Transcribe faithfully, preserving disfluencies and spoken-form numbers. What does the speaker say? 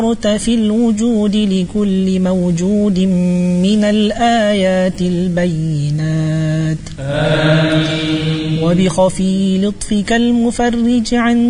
في الوجود لكل موجود من الآيات البينات. آمين. وبخفي لطفك المفرج عن